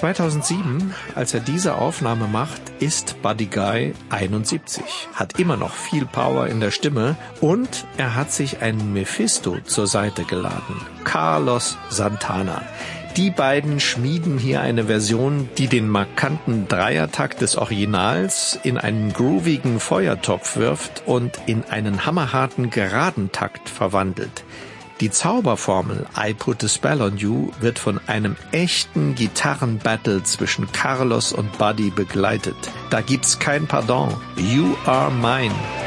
2007, als er diese Aufnahme macht, ist Buddy Guy 71, hat immer noch viel Power in der Stimme und er hat sich einen Mephisto zur Seite geladen, Carlos Santana. Die beiden schmieden hier eine Version, die den markanten Dreiertakt des Originals in einen groovigen Feuertopf wirft und in einen hammerharten geraden Takt verwandelt. Die Zauberformel I Put a Spell on You wird von einem echten Gitarrenbattle zwischen Carlos und Buddy begleitet. Da gibt's kein Pardon. You are mine.